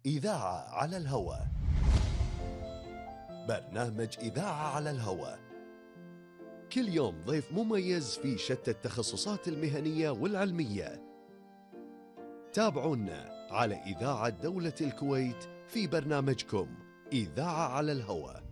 إذاعة على الهوى. برنامج إذاعة على الهوى، كل يوم ضيف مميز في شتى التخصصات المهنية والعلمية. تابعونا على إذاعة دولة الكويت في برنامجكم إذاعة على الهوى.